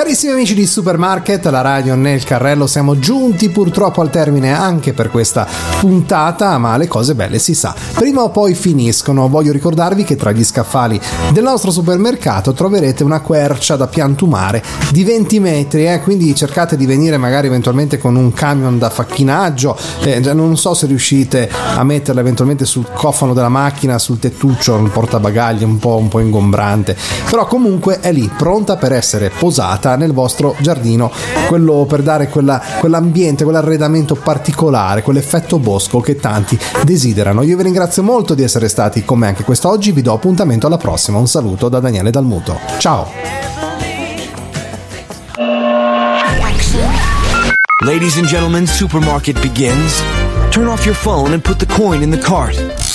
Carissimi amici di Supermarket, la radio nel carrello, siamo giunti purtroppo al termine anche per questa puntata, ma le cose belle si sa, prima o poi finiscono. Voglio ricordarvi che tra gli scaffali del nostro supermercato troverete una quercia da piantumare di 20 metri, quindi cercate di venire magari eventualmente con un camion da facchinaggio, non so se riuscite a metterla eventualmente sul cofano della macchina, sul tettuccio, il portabagagli un po' ingombrante, però comunque è lì pronta per essere posata nel vostro giardino, quello per dare quell'ambiente, quell'arredamento particolare, quell'effetto bosco che tanti desiderano. Io vi ringrazio molto di essere stati con me anche quest'oggi, vi do appuntamento alla prossima. Un saluto da Daniele Dalmuto, ciao. Ladies and gentlemen, Supermarket begins. Turn off your phone and put the coin in the cart.